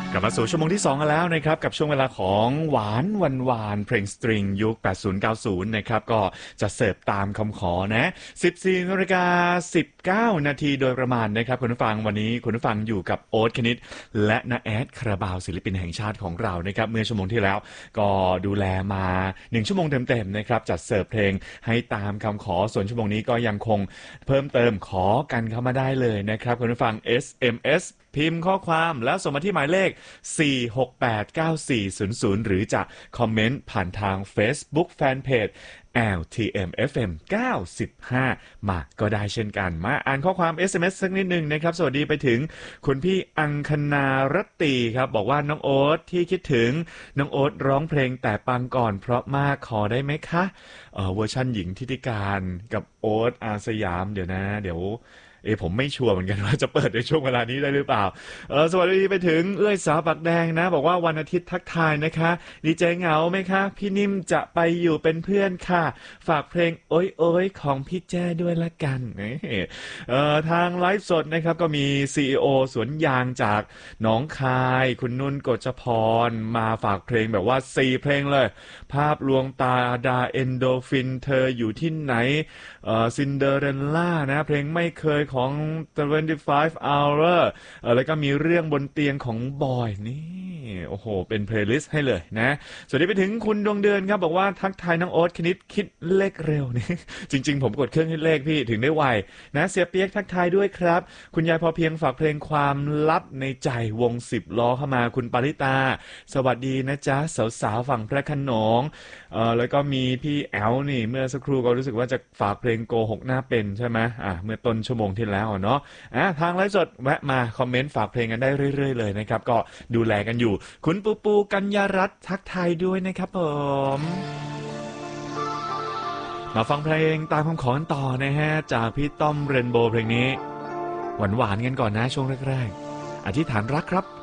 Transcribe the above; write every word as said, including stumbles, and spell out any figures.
กลับมาสู่ชั่วโมงที่สองกันแล้วนะครับกับช่วงเวลาของหวานวันวานเพลงสตริงยุคแปดสิบ เก้าสิบนะครับก็จะเสิร์ฟตามคำขอนะ สิบสี่นาฬิกาสิบเก้า นาทีโดยประมาณนะครับคุณผู้ฟังวันนี้คุณผู้ฟังอยู่กับโอ๊ตคณิตและน้าแอดคาราบาวศิลปินแห่งชาติของเรานะครับเมื่อชั่วโมงที่แล้วก็ดูแลมาหนึ่งชั่วโมงเต็มๆนะครับจัดเสิร์ฟเพลงให้ตามคำขอส่วนชั่วโมงนี้ก็ยังคงเพิ่มเติมขอกันเข้ามาได้เลยนะครับคุณผู้ฟัง เอส เอ็ม เอสพิมพ์ข้อความแล้วส่งมาที่หมายเลขสี่ หก แปด เก้า สี่ ศูนย์ ศูนย์หรือจะคอมเมนต์ผ่านทาง Facebook Fanpage แอล ที เอ็ม เอฟ เอ็ม เก้าสิบห้า มาก็ได้เช่นกันมาอ่านข้อความ เอส เอ็ม เอส สักนิดนึงนะครับสวัสดีไปถึงคุณพี่อังคณารตีครับบอกว่าน้องโอ๊ตที่คิดถึงน้องโอ๊ตร้องเพลงแต่ปังก่อนเพราะมากขอได้ไหมคะเอ่อเวอร์ชันหญิงทิติการกับโอ๊ตอาสยามเดี๋ยวนะเดี๋ยวเอผมไม่ชัวร์เหมือนกันว่าจะเปิดในช่วงเวลานี้ได้หรือเปล่าเออสวัสดีไปถึงเอื้อยสาวปากแดงนะบอกว่าวันอาทิตย์ทักทายนะคะดีใจเหงาไหมคะพี่นิ่มจะไปอยู่เป็นเพื่อนค่ะฝากเพลงโอ้ยโอ้ยของพี่แจ้ด้วยละกันเอ่อทางไลฟ์สดนะครับก็มี ซี อี โอ สวนยางจากหนองคายคุณนุ่นกฎจพรมาฝากเพลงแบบว่าสี่เพลงเลยภาพลวงตาดาเอนโดฟินเธออยู่ที่ไหนเอ่อซินเดอเรลล่านะเพลงไม่เคยของยี่สิบห้า hour เอ่อแล้วก็มีเรื่องบนเตียงของบอยนี่โอ้โหเป็นเพลย์ลิสต์ให้เลยนะสวัสดีไปถึงคุณดวงเดือนครับบอกว่าทักทายน้องโอ๊ตคณิตคิดเลขเร็วนี่จริงๆผมกดเครื่องคิดเลขพี่ถึงได้ไวนะเสียเปียกทักทายด้วยครับคุณยายพอเพียงฝากเพลงความลับในใจวงสิบล้อเข้ามาคุณปาริตาสวัสดีนะจ๊ะสาวๆฝั่งพระโขนงเอ่อแล้วก็มีพี่แอลนี่เมื่อสักครู่ก็รู้สึกว่าจะฝากเพลงโกหกหน้าเป็นใช่ไหมอ่ะเมื่อต้นชั่วโมงที่แล้วเนาะอ่ะทางไลฟ์สดแวะมาคอมเมนต์ฝากเพลงกันได้เรื่อยๆเลยนะครับก็ดูแลกันอยู่คุณปูปูกัญญารัตน์ทักทายด้วยนะครับผมมาฟังเพลงตามคำขอต่อนะฮะจากพี่ต้อมเรนโบว์เพลงนี้หวานๆกันก่อนนะช่วงแรกๆอธิษฐานรักครับ